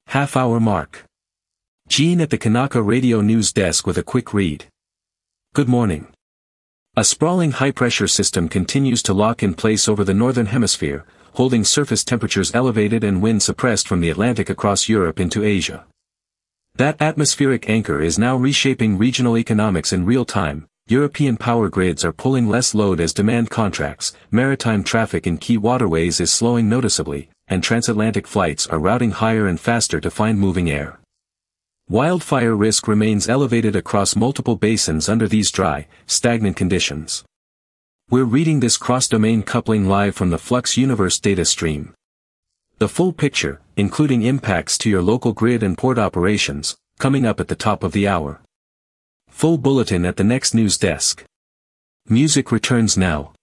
Half-hour mark. Gene at the Kanaka Radio News Desk with a quick read. Good morning. A sprawling high-pressure system continues to lock in place over the northern hemisphere, holding surface temperatures elevated and wind suppressed from the Atlantic across Europe into Asia. That atmospheric anchor is now reshaping regional economics in real time. European power grids are pulling less load as demand contracts, maritime traffic in key waterways is slowing noticeably, and transatlantic flights are routing higher and faster to find moving air. Wildfire risk remains elevated across multiple basins under these dry, stagnant conditions. We're reading this cross-domain coupling live from the Flux Universe data stream. The full picture, including impacts to your local grid and port operations, coming up at the top of the hour. Full bulletin at the next news desk. Music returns now.